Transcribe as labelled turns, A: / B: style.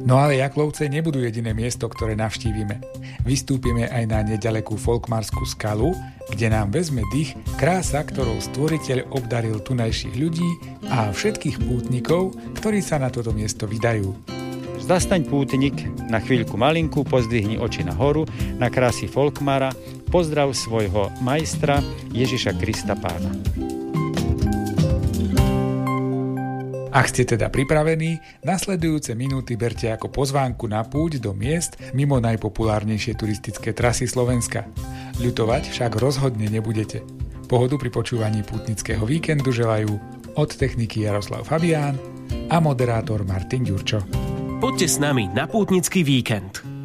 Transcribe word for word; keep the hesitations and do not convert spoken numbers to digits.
A: No ale Jaklovce nebudú jediné miesto, ktoré navštívime. Vystúpime aj na nedalekú Folkmarskú skalu, kde nám vezme dých krása, ktorou stvoriteľ obdaril tunajších ľudí a všetkých pútnikov, ktorí sa na toto miesto vydajú.
B: Zastaň pútnik, na chvíľku malinku, pozdvihni oči na horu, na krásy Folkmara, pozdrav svojho majstra Ježiša Krista Pána.
A: Ak ste teda pripravení, nasledujúce minúty berte ako pozvánku na púť do miest mimo najpopulárnejšie turistické trasy Slovenska. Ľutovať však rozhodne nebudete. Pohodu pri počúvaní pútnického víkendu želajú od techniky Jaroslav Fabián a moderátor Martin Ďurčo.
C: Poďte s nami na pútnický víkend.